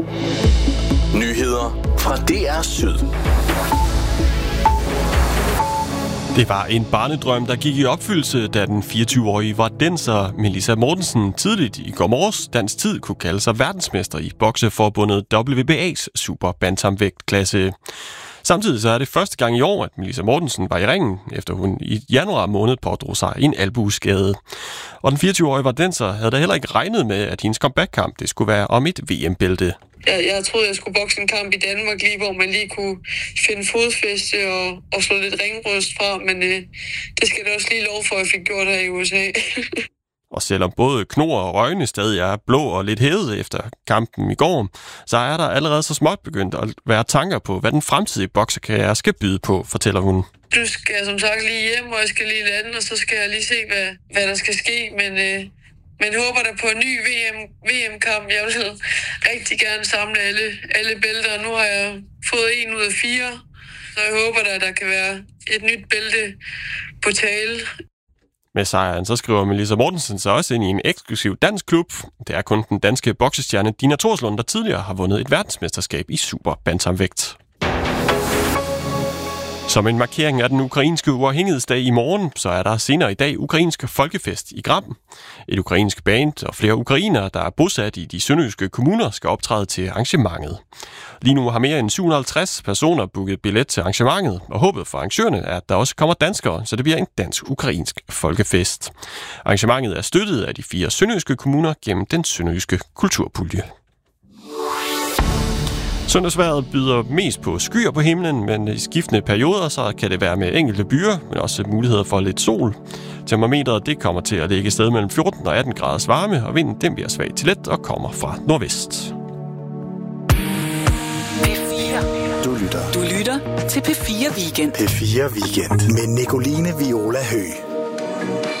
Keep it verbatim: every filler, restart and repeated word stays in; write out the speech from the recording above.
Nyheder fra D R Syd. Det var en barnedrøm, der gik i opfyldelse, da den fireogtyve-årige vardenser Melissa Mortensen tidligt i går morges dansk tid kunne kalde sig verdensmester i bokseforbundet W B A's super bantamvægtklasse. Samtidig så er det første gang i år, at Melissa Mortensen var i ringen, efter hun i januar måned pådrog sig en albueskade. Og den fireogtyve-årige vardenser havde da heller ikke regnet med, at hendes comeback-kamp det skulle være om et V M-bælte. Jeg, jeg troede, jeg skulle bokse en kamp i Danmark, lige hvor man lige kunne finde fodfæste og, og slå lidt ringrøst fra, men øh, det skal der også lige lov for, at jeg fik gjort her i U S A. Og selvom både knor og øjne stadig er blå og lidt hævet efter kampen i går, så er der allerede så småt begyndt at være tanker på, hvad den fremtidige boksekarriere skal byde på, fortæller hun. Du skal som sagt lige hjem, og jeg skal lige lande, og så skal jeg lige se, hvad, hvad der skal ske, men... Øh, Men håber der på en ny V M, V M-kamp. Jeg vil rigtig gerne samle alle, alle bælter. Nu har jeg fået en ud af fire, så jeg håber, at der kan være et nyt bælte på tale. Med sejren så skriver Melissa Mortensen sig også ind i en eksklusiv dansk klub. Det er kun den danske boksestjerne Dina Torslund, der tidligere har vundet et verdensmesterskab i super bantamvægt. Som en markering af den ukrainske uafhængighedsdag i morgen, så er der senere i dag ukrainsk folkefest i Gram. Et ukrainsk band og flere ukrainere, der er bosat i de sønderjyske kommuner, skal optræde til arrangementet. Lige nu har mere end syv hundrede og halvtreds personer booket billet til arrangementet, og håbet for arrangørerne er, at der også kommer danskere, så det bliver en dansk-ukrainsk folkefest. Arrangementet er støttet af de fire sønderjyske kommuner gennem den sønderjyske kulturpulje. Søndagsvejret byder mest på skyer på himlen, men i skiftende perioder så kan det være med enkelte byer, men også muligheder for lidt sol. Termometeret det kommer til at ligge et sted mellem fjorten og atten graders varme, og vinden den bliver svag til let og kommer fra nordvest. P fire. Du lytter. Du lytter til P fire Weekend. P fire Weekend med Nicoline Viola Høgh.